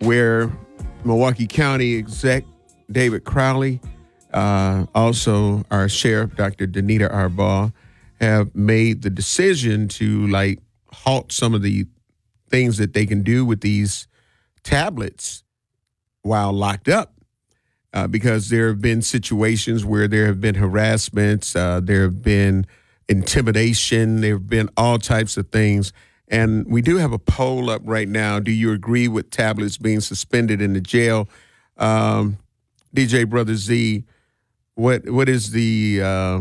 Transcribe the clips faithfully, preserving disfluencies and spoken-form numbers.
where Milwaukee County exec David Crowley, uh, also our sheriff, Doctor Danita Arbaugh, have made the decision to like halt some of the things that they can do with these tablets while locked up. Uh, because there have been situations where there have been harassments, uh, there have been intimidation, there have been all types of things. And we do have a poll up right now. Do you agree with tablets being suspended in the jail? Um, D J Brother Z, what what is the uh,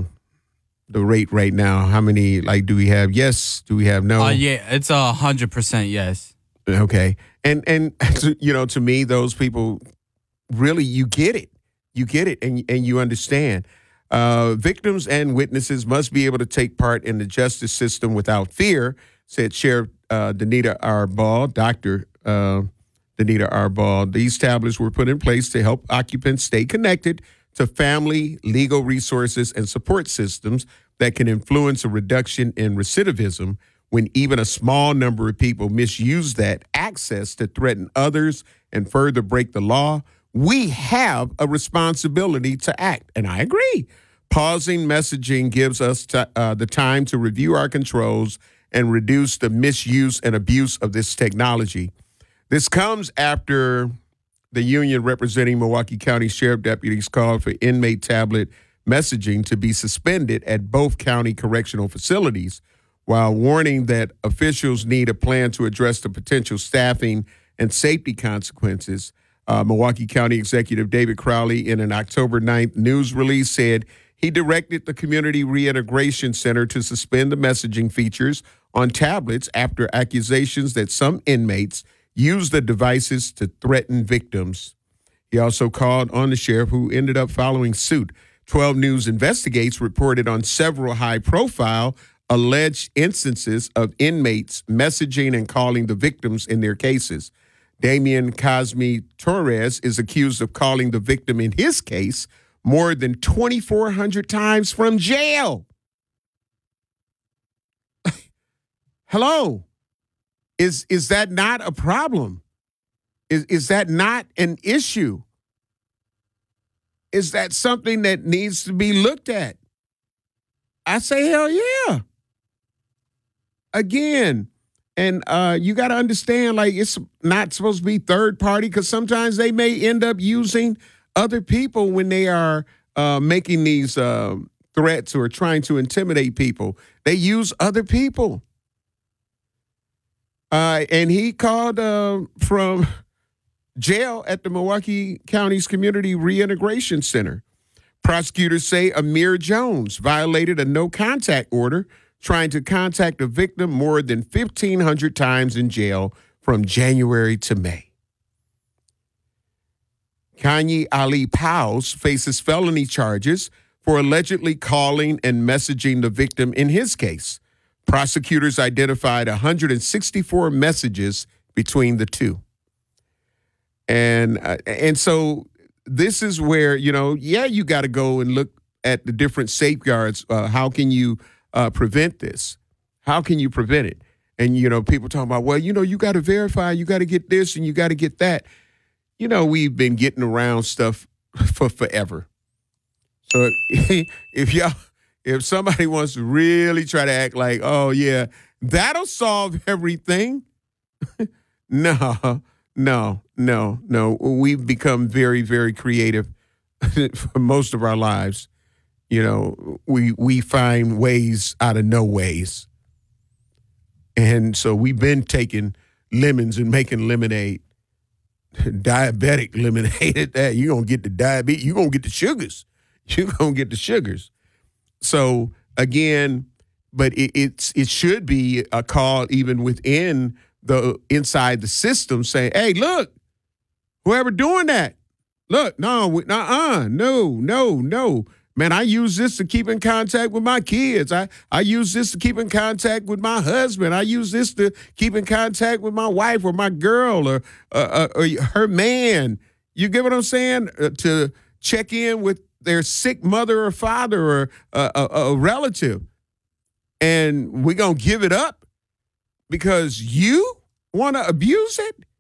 the rate right now? How many, like, do we have yes? Do we have no? Uh, yeah, it's a hundred percent yes. Okay. And, and you know, to me, those people, really, you get it. You get it, and and you understand. Uh, victims and witnesses must be able to take part in the justice system without fear, said Sheriff uh, Danita Arbaugh, Doctor Uh, Danita Arbaugh. These tablets were put in place to help occupants stay connected to family, legal resources, and support systems that can influence a reduction in recidivism when even a small number of people misuse that access to threaten others and further break the law. We have a responsibility to act, and I agree. Pausing messaging gives us t- uh, the time to review our controls and reduce the misuse and abuse of this technology. This comes after the union representing Milwaukee County Sheriff deputies called for inmate tablet messaging to be suspended at both county correctional facilities, while warning that officials need a plan to address the potential staffing and safety consequences. Uh, Milwaukee County Executive David Crowley, in an October ninth news release, said he directed the Community Reintegration Center to suspend the messaging features on tablets after accusations that some inmates use the devices to threaten victims. He also called on the sheriff, who ended up following suit. twelve News Investigates reported on several high-profile alleged instances of inmates messaging and calling the victims in their cases. Damian Cosme Torres is accused of calling the victim in his case more than twenty-four hundred times from jail. Hello. Is is that not a problem? Is is that not an issue? Is that something that needs to be looked at? I say, hell yeah. Again, and uh, you got to understand, like, it's not supposed to be third party, because sometimes they may end up using other people when they are uh, making these uh, threats or trying to intimidate people. They use other people. Uh, and he called uh, from jail at the Milwaukee County's Community Reintegration Center. Prosecutors say Amir Jones violated a no-contact order, trying to contact a victim more than fifteen hundred times in jail from January to May. Kanye Ali Powles faces felony charges for allegedly calling and messaging the victim in his case. Prosecutors identified one hundred sixty-four messages between the two. And uh, and so this is where, you know, yeah, you got to go and look at the different safeguards. Uh, how can you uh, prevent this? How can you prevent it? And, you know, people talking about, well, you know, you got to verify, you got to get this and you got to get that. You know, we've been getting around stuff for forever. So if y'all, if somebody wants to really try to act like, oh, yeah, that'll solve everything. no, no, no, no. We've become very, very creative for most of our lives. You know, we we find ways out of no ways. And so we've been taking lemons and making lemonade, diabetic lemonade at that. You're going to get the diabetes. You're going to get the sugars. You're going to get the sugars. So, again, but it, it's it should be a call even within the inside the system saying, hey, look, whoever doing that, look, no, uh-uh, no, no, no. Man, I use this to keep in contact with my kids. I, I use this to keep in contact with my husband. I use this to keep in contact with my wife or my girl or, uh, or her man. You get what I'm saying? Uh, to check in with their sick mother or father or uh, a, a relative. And we're going to give it up because you want to abuse it?